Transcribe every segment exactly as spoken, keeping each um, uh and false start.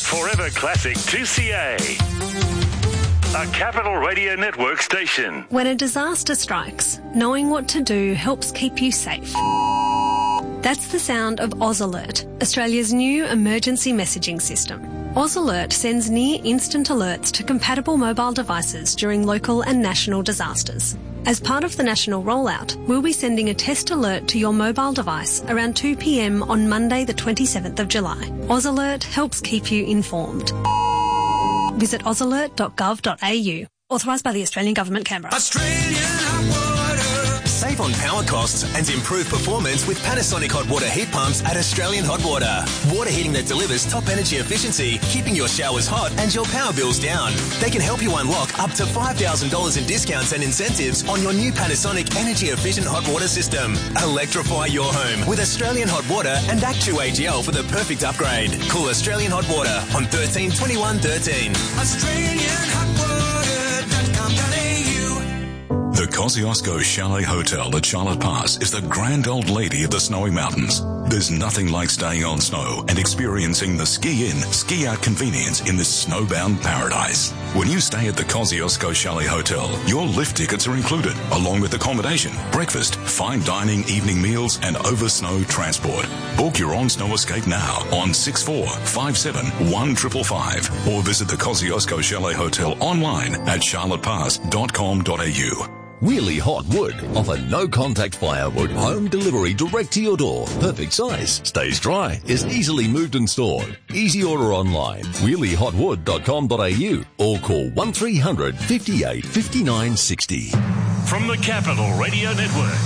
Forever Classic two C A. A Capital Radio Network station. When a disaster strikes, knowing what to do helps keep you safe. That's the sound of Oz Alert, Australia's new emergency messaging system. Oz Alert sends near-instant alerts to compatible mobile devices during local and national disasters. As part of the national rollout, we'll be sending a test alert to your mobile device around two p m on Monday the twenty-seventh of July. Oz Alert helps keep you informed. Visit oz alert dot gov dot a u. Authorised by the Australian Government, Canberra. Australian hot water. Save on power costs and improve performance with Panasonic hot water heat pumps at Australian Hot Water. Water heating that delivers top energy efficiency, keeping your showers hot and your power bills down. They can help you unlock up to five thousand dollars in discounts and incentives on your new Panasonic energy efficient hot water system. Electrify your home with Australian Hot Water and Act two A G L for the perfect upgrade. Call Australian Hot Water on thirteen twenty-one thirteen. Australian hot water dot com dot a u. The Kosciuszko Chalet Hotel at Charlotte Pass is the grand old lady of the snowy mountains. There's nothing like staying on snow and experiencing the ski-in, ski-out convenience in this snowbound paradise. When you stay at the Kosciuszko Chalet Hotel, your lift tickets are included, along with accommodation, breakfast, fine dining, evening meals, and over-snow transport. Book your on-snow escape now on six four five seven one five five five or visit the Kosciuszko Chalet Hotel online at charlotte pass dot com dot a u. Wheelie Hot Wood offer no-contact firewood home delivery direct to your door. Perfect size, stays dry, is easily moved and stored. Easy order online, wheelie hot wood dot com dot a u or call one three hundred fifty-eight fifty-nine sixty. From the Capital Radio Network,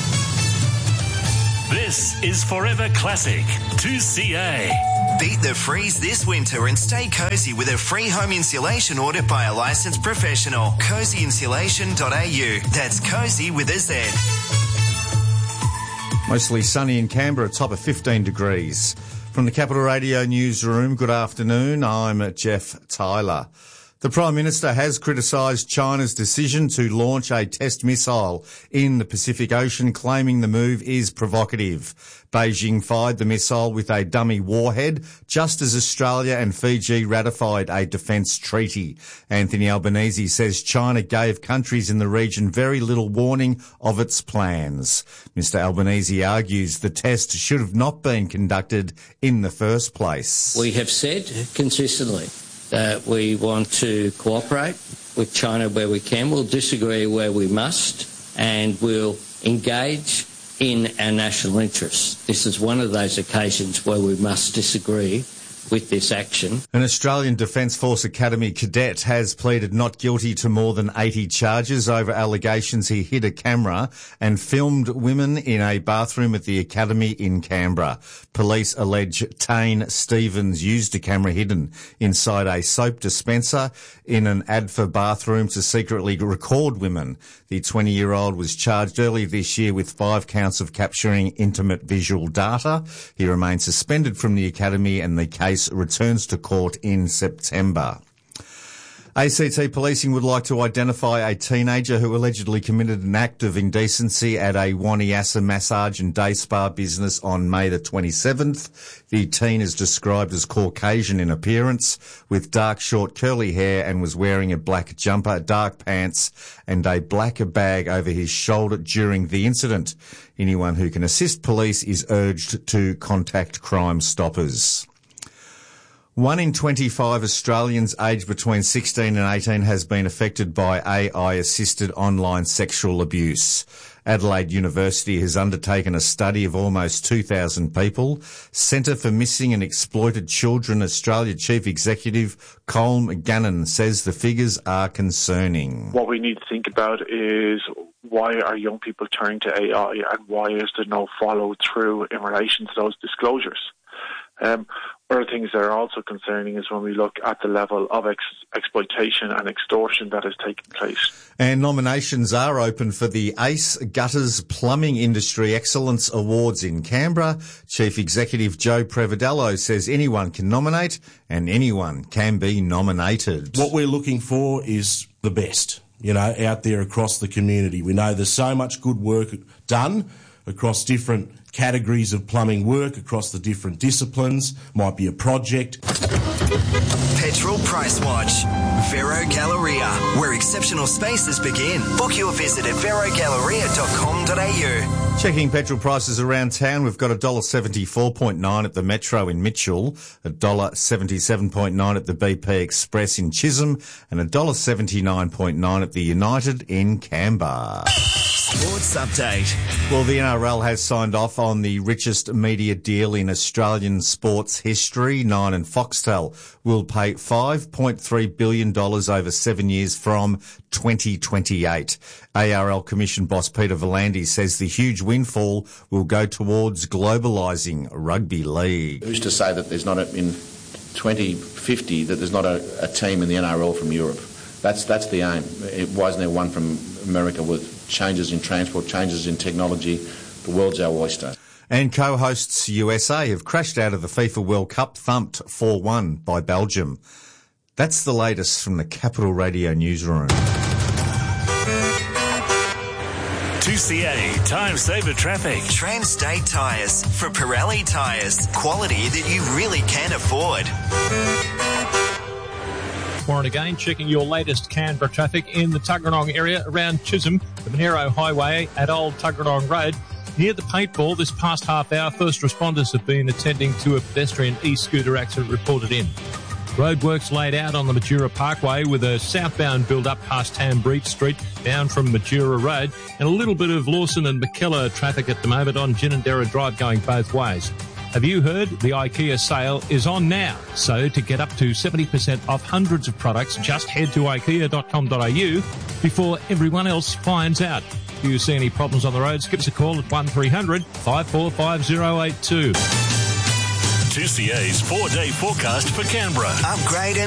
this is Forever Classic two C A. Beat the freeze this winter and stay cosy with a free home insulation audit by a licensed professional. cozy insulation dot a u. That's cozy with a Z. Mostly sunny in Canberra, top of fifteen degrees. From the Capital Radio newsroom, good afternoon. I'm Jeff Tyler. The Prime Minister has criticised China's decision to launch a test missile in the Pacific Ocean, claiming the move is provocative. Beijing fired the missile with a dummy warhead, just as Australia and Fiji ratified a defence treaty. Anthony Albanese says China gave countries in the region very little warning of its plans. Mister Albanese argues the test should have not been conducted in the first place. We have said consistently that we want to cooperate with China where we can. We'll disagree where we must, and we'll engage in our national interests. This is one of those occasions where we must disagree with this action. An Australian Defence Force Academy cadet has pleaded not guilty to more than eighty charges over allegations he hid a camera and filmed women in a bathroom at the Academy in Canberra. Police allege Tane Stevens used a camera hidden inside a soap dispenser in an A D F A bathroom to secretly record women. The twenty-year-old was charged earlier this year with five counts of capturing intimate visual data. He remains suspended from the Academy and the case returns to court in September. A C T Policing would like to identify a teenager who allegedly committed an act of indecency at a Waniassa massage and day spa business on May the twenty-seventh. The teen is described as Caucasian in appearance, with dark short curly hair, and was wearing a black jumper, dark pants and a black bag over his shoulder during the incident. Anyone who can assist police is urged to contact Crime Stoppers. One in twenty-five Australians aged between sixteen and eighteen has been affected by A I-assisted online sexual abuse. Adelaide University has undertaken a study of almost two thousand people. Centre for Missing and Exploited Children Australia Chief Executive Colm Gannon says the figures are concerning. What we need to think about is why are young people turning to A I and why is there no follow-through in relation to those disclosures? Um, other things that are also concerning is when we look at the level of ex- exploitation and extortion that has taken place. And nominations are open for the Ace Gutters Plumbing Industry Excellence Awards in Canberra. Chief Executive Joe Prevedello says anyone can nominate and anyone can be nominated. What we're looking for is the best, you know, out there across the community. We know there's so much good work done across different categories of plumbing work across the different disciplines, might be a project. Petrol Price Watch. Vero Galleria, where exceptional spaces begin. Book your visit at vero galleria dot com dot a u. Checking petrol prices around town, we've got one dollar seventy-four point nine at the Metro in Mitchell, one dollar seventy-seven point nine at the B P Express in Chisholm, and one dollar seventy-nine point nine at the United in Canberra. Sports Update. Well, the N R L has signed off on the richest media deal in Australian sports history. Nine and Foxtel will pay five point three billion dollars over seven years from twenty twenty-eight. A R L Commission boss Peter V'landys says the huge windfall will go towards globalising rugby league. Who's to say that there's not a, in twenty fifty that there's not a, a team in the N R L from Europe? That's that's the aim. It, why isn't there one from America with changes in transport, changes in technology? The world's our oyster. And co-hosts U S A have crashed out of the FIFA World Cup, thumped four one by Belgium. That's the latest from the Capital Radio newsroom. two C A Time Saver Traffic. Trans-State Tyres. For Pirelli Tyres. Quality that you really can afford. Warren again, checking your latest Canberra traffic in the Tuggeranong area around Chisholm, the Monero Highway at Old Tuggeranong Road. Near the paintball this past half hour, first responders have been attending to a pedestrian e-scooter accident reported in. Roadworks laid out on the Matura Parkway with a southbound build-up past Tambreach Street down from Matura Road, and a little bit of Lawson and McKellar traffic at the moment on Ginninderra Drive going both ways. Have you heard? The IKEA sale is on now. So to get up to seventy percent off hundreds of products, just head to ikea dot com dot a u before everyone else finds out. If you see any problems on the roads, give us a call at one three hundred five four five zero eight two. two C A's four-day forecast for Canberra. Upgrade